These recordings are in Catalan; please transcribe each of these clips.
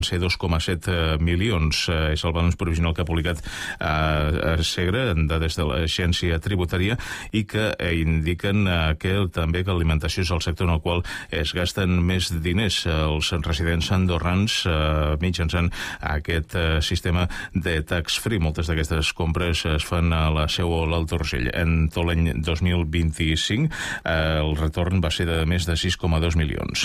ser 2,7 milions. És el balanç provisional que ha publicat Segre, dades de l'Agència Tributària, i que indiquen que també que l'alimentació és el sector en el qual es gasten més diners els residents andorrans mitjançant aquest sistema de tax-free. Moltes d'aquestes compres es fan a la Seu o l'Alt Urgell. En tot l'any 2025 el retorn va ser de més de 6,2 milions.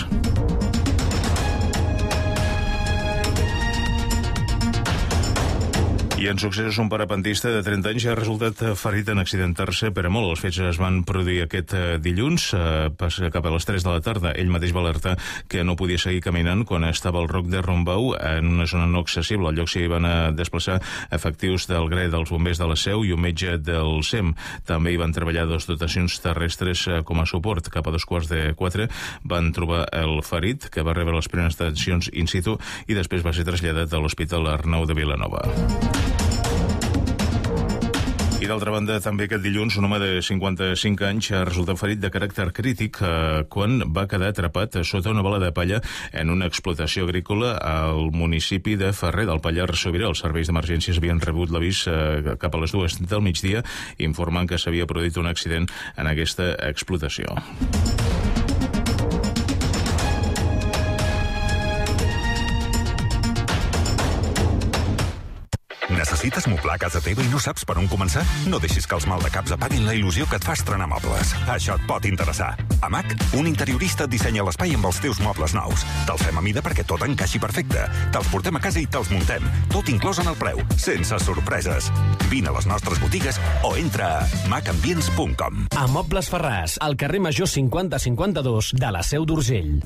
I en successos, un parapentista de 30 anys ha resultat ferit en accidentar-se per a molt. Els fets es van produir aquest dilluns, cap a les 3 de la tarda. Ell mateix va alertar que no podia seguir caminant quan estava al Roc de Rombau, en una zona no accessible. Al lloc s'hi van desplaçar efectius del GRE, dels bombers de la Seu i un metge del SEM. També hi van treballar 2 dotacions terrestres com a suport. Cap a 3:45 van trobar el ferit, que va rebre les primeres atencions in situ i després va ser traslladat a l'Hospital Arnau de Vilanova. I d'altra banda, també aquest dilluns, un home de 55 anys ha resultat ferit de caràcter crític quan va quedar atrapat sota una bala de palla en una explotació agrícola al municipi de Ferrer del Pallars Sobirà. Els serveis d'emergències havien rebut l'avís cap a les 2 del migdia, informant que s'havia produït un accident en aquesta explotació. Necessites moblar a casa teva i no saps per on començar? No deixis que els maldecaps apaguin la il·lusió que et fa estrenar mobles. Això et pot interessar. A MAC, un interiorista et dissenya l'espai amb els teus mobles nous. Te'ls fem a mida perquè tot encaixi perfecte. Te'ls portem a casa i te'ls muntem. Tot inclòs en el preu, sense sorpreses. Vine a les nostres botigues o entra a macambients.com. A Mobles Ferràs, al carrer Major 5052 de la Seu d'Urgell.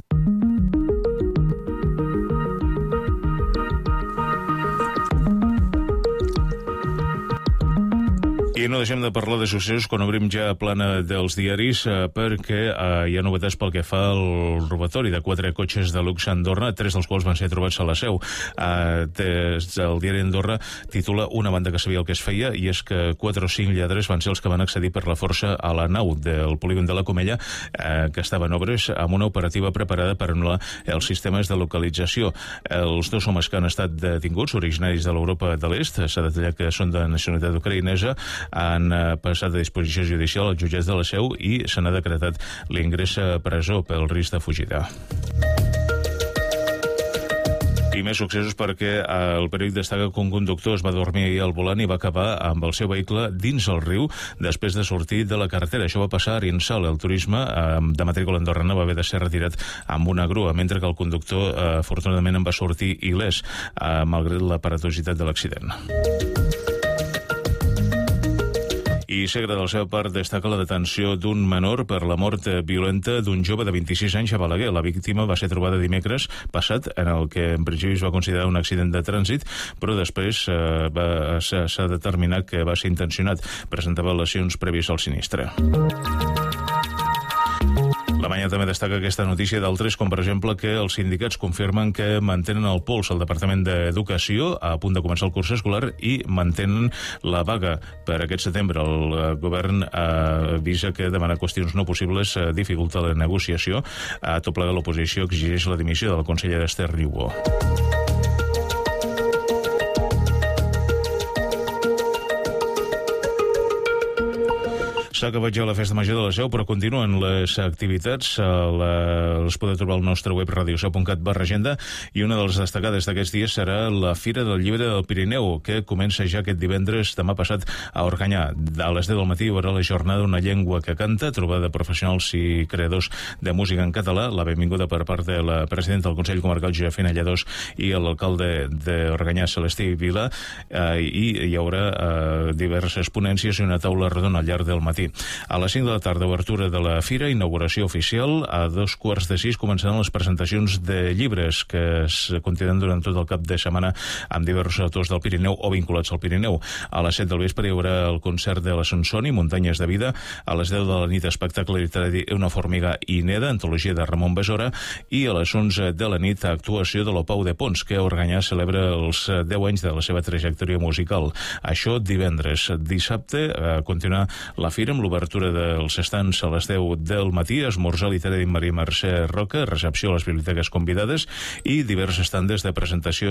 I no deixem de parlar de successos quan obrim ja plana dels diaris perquè hi ha novetats pel que fa al robatori de 4 cotxes de luxe a Andorra, 3 dels quals van ser trobats a la Seu. El diari Andorra titula una banda que sabia el que es feia, i és que 4 o 5 lladres van ser els que van accedir per la força a la nau del polígon de la Comella, que estava en obres, amb una operativa preparada per anul·lar els sistemes de localització. Els 2 homes que han estat detinguts, originaris de l'Europa de l'Est, s'ha detallat que són de nacionalitat ucraïnesa, han passat a disposició judicial als jutjats de la Seu i se n'ha decretat l'ingrés a presó pel risc de fugida. I més successos perquè el periòdic destaca que un conductor es va dormir ahir al volant i va acabar amb el seu vehicle dins el riu després de sortir de la carretera. Això va passar a Arinsal. El turisme de matrícula andorrana va haver de ser retirat amb una grua, mentre que el conductor afortunadament en va sortir il·lès, malgrat l'aparatositat de l'accident. I Segre, de la seva part, destaca la detenció d'un menor per la mort violenta d'un jove de 26 anys a Balaguer. La víctima va ser trobada dimecres passat, en el que en principi es va considerar un accident de trànsit, però després s'ha determinat que va ser intencionat. Presentava lesions prèvies al sinistre. La Mañana també destaca aquesta notícia d'altres, com per exemple que els sindicats confirmen que mantenen el pols al Departament d'Educació a punt de començar el curs escolar i mantenen la vaga per aquest setembre. El govern avisa que demanar qüestions no possibles dificulta la negociació. A tot plegat, l'oposició exigeix la dimissió de la consellera Esther Niubó. S'ha acabat ja la Festa Major de la Seu, però continuen les activitats. Les podeu trobar al nostre web radioseu.cat/agenda, i una de les destacades d'aquests dies serà la Fira del Llibre del Pirineu, que comença ja aquest divendres, demà passat, a Organyà. A les 10 del matí hi haurà la jornada Una llengua que canta, trobada de professionals i creadors de música en català. La benvinguda per part de la presidenta del Consell Comarcal, Josefina Lladós, i l'alcalde d'Organyà, Celestí Vila, i hi haurà diverses ponències i una taula rodona al llarg del matí. A les 5 de la tarda, obertura de la fira, inauguració oficial. A 5:45 començaran les presentacions de llibres que es continuaran durant tot el cap de setmana amb diversos autors del Pirineu o vinculats al Pirineu. A les 7 del vespre hi haurà el concert de la Sonsoni, Muntanyes de Vida. A les 10 de la nit, espectacle literari Una formiga i neda, antologia de Ramon Besora. I a les 11 de la nit, actuació de l'Opau de Pons, que a Organyà celebra els 10 anys de la seva trajectòria musical. Això divendres. Dissabte continuarà la fira amb amb l'obertura dels estants a les 10 del matí, esmorzar literari Maria Mercè Roca, recepció a les biblioteques convidades i diverses tandes de presentació